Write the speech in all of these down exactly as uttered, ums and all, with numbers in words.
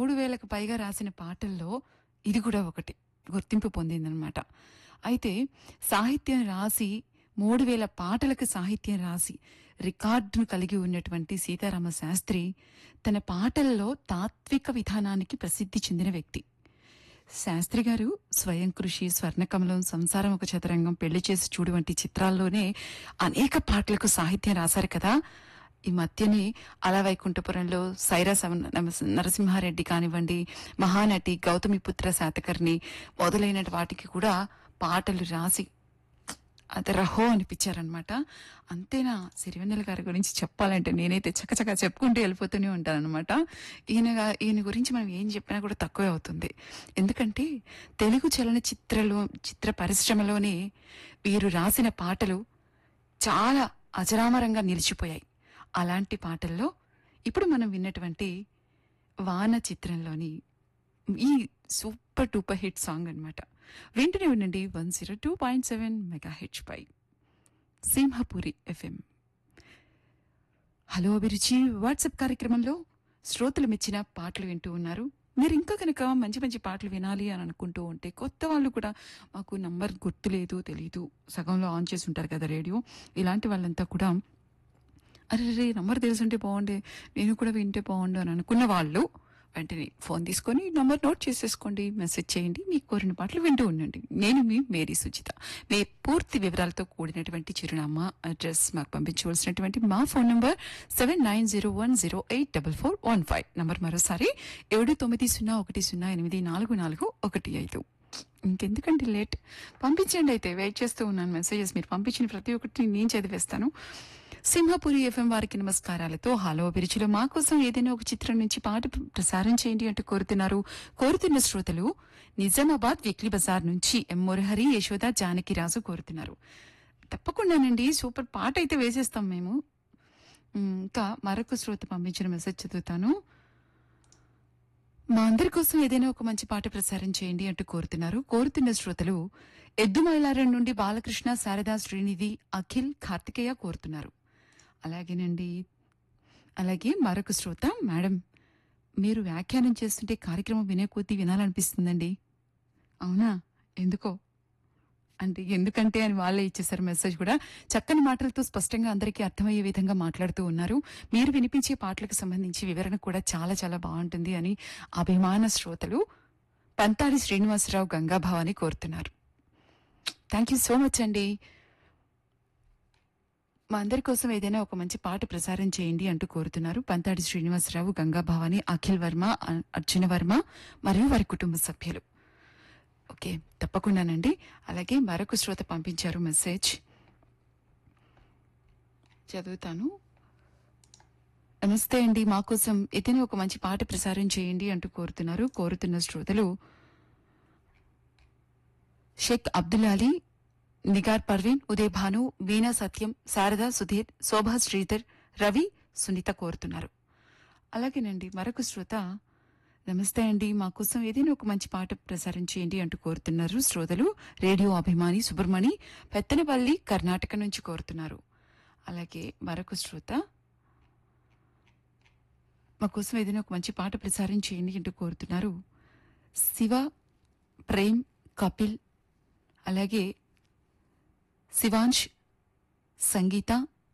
మూడు వేలకు పైగా రాసిన పాటల్లో ఇది కూడా ఒకటి గుర్తింపు పొందిందనమాట. అయితే సాహిత్యం రాసి మూడు వేల పాటలకు సాహిత్యం రాసి రికార్డును కలిగి ఉన్నటువంటి సీతారామ శాస్త్రి తన పాటల్లో తాత్విక విధానానికి ప్రసిద్ధి చెందిన వ్యక్తి. శాస్త్రి గారు స్వయం కృషి, స్వర్ణకమలం, సంసారం ఒక చదరంగం, పెళ్లి చేసి చూడు వంటి చిత్రాల్లోనే అనేక పాటలకు సాహిత్యం రాశారు కదా. ఈ మధ్యనే అలా వైకుంఠపురంలో సైరా సమ- నమ- నరసింహారెడ్డి కానివ్వండి, మహానటి గౌతమిపుత్ర శాతకర్ణి మొదలైన వాటికి కూడా పాటలు రాసి అది రహో అనిపించారనమాట. అంతేనా, సిరివెన్నెల గారి గురించి చెప్పాలంటే నేనైతే చకచకా చెప్పుకుంటూ వెళ్ళిపోతూనే ఉంటానన్నమాట. ఈయన గా- ఈయన గురించి మనం ఏం చెప్పినా కూడా తక్కువే అవుతుంది. ఎందుకంటే తెలుగు చలనచిత్రలో చిత్ర పరిశ్రమలోనే వీరు రాసిన పాటలు చాలా అజరామరంగా నిలిచిపోయాయి. అలాంటి పాటల్లో ఇప్పుడు మనం విన్నటువంటి వాన చిత్రంలోని ఈ సూపర్ డూపర్ హిట్ సాంగ్ అన్నమాట. వెంటనే వినండి one zero two point seven mega H పై సింహపురి ఎఫ్ఎం. హలో అభిరుచి వాట్సాప్ కార్యక్రమంలో శ్రోతలు మెచ్చిన పాటలు వింటూ ఉన్నారు. మీరు ఇంకా కనుక మంచి మంచి పాటలు వినాలి అని అనుకుంటూ ఉంటే, కొత్త వాళ్ళు కూడా మాకు నంబర్ గుర్తులేదు, తెలీదు, సగంలో ఆన్ చేసి ఉంటారు కదా రేడియో, ఇలాంటి వాళ్ళంతా కూడా అరే రే నంబర్ తెలుసుంటే బాగుండే, నేను కూడా వింటే బాగుండు అని అనుకున్న వాళ్ళు వెంటనే ఫోన్ తీసుకొని నంబర్ నోట్ చేసేసుకోండి, మెసేజ్ చేయండి, మీకు కోరిన పాటలు వింటూ ఉండండి. నేను మీ మేరీ సుచిత. మీ పూర్తి వివరాలతో కూడినటువంటి చిరునామా, అడ్రస్ మాకు పంపించవలసినటువంటి మా phone number seven nine zero one zero eight double four one five number మరోసారి ఏడు తొమ్మిది సున్నా ఒకటి సున్నా ఎనిమిది నాలుగు నాలుగు ఒకటి ఐదు. ఇంకెందుకంటే లేట్, పంపించండి. అయితే వెయిట్ చేస్తూ ఉన్నాను మెసేజెస్. మీరు పంపించిన ప్రతి ఒక్కటి నేను చదివేస్తాను. సింహపురి ఎఫ్ఎం వారికి నమస్కారాలతో హలో అభిరుచిలో మా కోసం ఏదైనా ఒక చిత్రం నుంచి పాట ప్రసారం చేయండి అంటూ కోరుతున్నారు. కోరుతున్న శ్రోతలు నిజామాబాద్ వీక్లీ బజార్ నుంచి ఎం మురహరి, యశోద, జానకిరాజు కోరుతున్నారు. తప్పకుండానండి, సూపర్ పాట అయితే వేసేస్తాం మేము. ఉమ్, ఇంకా మరొక శ్రోత పంపించిన మెసేజ్ చదువుతాను. మా అందరి కోసం ఏదైనా ఒక మంచి పాట ప్రసారం చేయండి అంటూ కోరుతున్నారు. కోరుతున్న శ్రోతలు ఎద్దుమైలారం నుండి బాలకృష్ణ, శారదా, శ్రీనిధి, అఖిల్, కార్తికేయ కోరుతున్నారు. అలాగేనండి. అలాగే మరొక శ్రోత, మేడం మీరు వ్యాఖ్యానం చేస్తుంటే కార్యక్రమం వినే కొద్దీ వినాలనిపిస్తుందండి. అవునా, ఎందుకో అంటే ఎందుకంటే అని వాళ్ళే ఇచ్చేసారు మెసేజ్ కూడా. చక్కని మాటలతో స్పష్టంగా అందరికీ అర్థమయ్యే విధంగా మాట్లాడుతూ ఉన్నారు. మీరు వినిపించే పాటలకు సంబంధించి వివరణ కూడా చాలా చాలా బాగుంటుంది అని అభిమాన శ్రోతలు పంతాడి శ్రీనివాసరావు, గంగాభావాని కోరుతున్నారు. థ్యాంక్ యూ సో మచ్ అండి. మా అందరి కోసం ఏదైనా ఒక మంచి పాట ప్రసారం చేయండి అంటూ కోరుతున్నారు పంతాడి శ్రీనివాసరావు, గంగాభావాని, అఖిల్ వర్మ, అ- అర్జున వర్మ మరియు వారి కుటుంబ సభ్యులు. ఓకే, తప్పకుండానండి. అలాగే మరొక శ్రోత పంపించారు మెసేజ్, చదువుతాను. నమస్తే అండి, మా కోసం ఏదైనా ఒక మంచి పాట ప్రసారం చేయండి అంటూ కోరుతున్నారు. కోరుతున్న శ్రోతలు షేక్ అబ్దుల్ అలీ, నిగార్ పర్వీన్, ఉదయ్ భాను, వీణా సత్యం, శారదా, సుధీర్, శోభా, శ్రీధర్, రవి, సునీత కోరుతున్నారు. అలాగేనండి మరొక శ్రోత, నమస్తే అండి, మా కోసం ఏదైనా ఒక మంచి పాట ప్రసారం చేయండి అంటూ కోరుతున్నారు. శ్రోతలు రేడియో అభిమాని సుబ్రమణి, పెత్తనపల్లి, కర్ణాటక నుంచి కోరుతున్నారు. అలాగే మరొక శ్రోత, మా కోసం ఏదైనా ఒక మంచి పాట ప్రసారం చేయండి అంటూ కోరుతున్నారు. శివ, ప్రేమ్, కపిల్, అలాగే శివాంష్, సంగీత,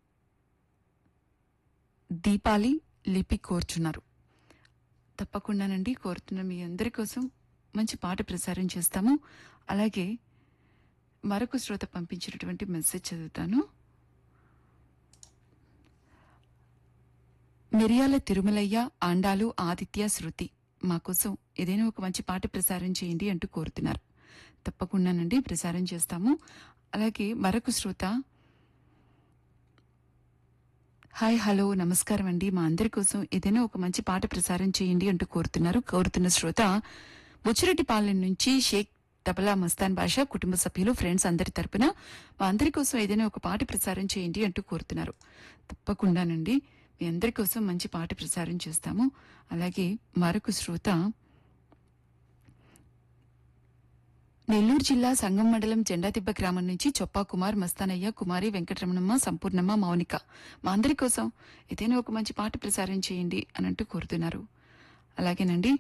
దీపాలి, లిపి కోరుచున్నారు. తప్పకుండానండి, కోరుతున్న మీ అందరి కోసం మంచి పాట ప్రసారం చేస్తాము. అలాగే మరొక శ్రోత పంపించినటువంటి మెసేజ్ చదువుతాను. మిరియాల తిరుమలయ్య, ఆండాలు, ఆదిత్య, శృతి మా కోసం ఏదైనా ఒక మంచి పాట ప్రసారం చేయండి అంటూ కోరుతున్నారు. తప్పకుండానండి, ప్రసారం చేస్తాము. అలాగే మరొక శ్రోత, హాయ్ హలో నమస్కారం అండి, మా అందరి కోసం ఏదైనా ఒక మంచి పాట ప్రసారం చేయండి అంటూ కోరుతున్నారు. కోరుతున్న శ్రోత బుచ్చిరెడ్డిపాలెం నుంచి షేక్ తబలా మస్తాన్ బాషా, కుటుంబ సభ్యులు, ఫ్రెండ్స్ అందరి తరపున మా అందరి కోసం ఏదైనా ఒక పాట ప్రసారం చేయండి అంటూ కోరుతున్నారు. తప్పకుండానండి, మీ అందరి కోసం మంచి పాట ప్రసారం చేస్తాము. అలాగే మరొక శ్రోత నెల్లూరు జిల్లా సంగం మండలం జెండాదిబ్బ గ్రామం నుంచి చొప్పా కుమార్, మస్తానయ్య, కుమారి, వెంకటరమణమ్మ, సంపూర్ణమ్మ, మౌనిక మా అందరి కోసం ఏదైనా ఒక మంచి పాట ప్రసారం చేయండి అని అంటూ కోరుతున్నారు. అలాగేనండి